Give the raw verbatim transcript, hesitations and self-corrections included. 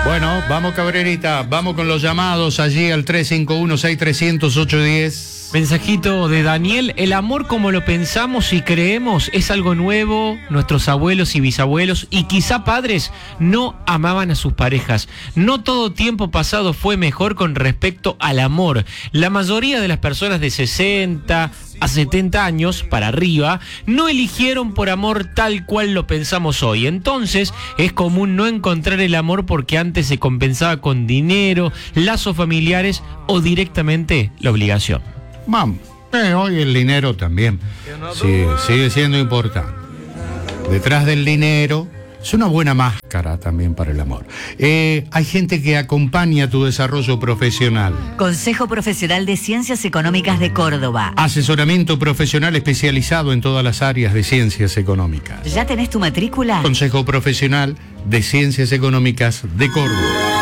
Bueno, vamos Cabrerita, vamos con los llamados allí al tres cinco uno, seis tres cero cero, ocho uno cero. Mensajito de Daniel: el amor como lo pensamos y creemos es algo nuevo. Nuestros abuelos y bisabuelos y quizá padres no amaban a sus parejas. No todo tiempo pasado fue mejor con respecto al amor. La mayoría de las personas de sesenta a setenta años para arriba no eligieron por amor tal cual lo pensamos hoy. Entonces es común no encontrar el amor porque antes se compensaba con dinero, lazos familiares o directamente la obligación. Vamos, eh, hoy el dinero también sigue, sigue siendo importante. Detrás del dinero es una buena máscara también para el amor. Eh, hay gente que acompaña tu desarrollo profesional. Consejo Profesional de Ciencias Económicas de Córdoba. Asesoramiento profesional especializado en todas las áreas de ciencias económicas. ¿Ya tenés tu matrícula? Consejo Profesional de Ciencias Económicas de Córdoba.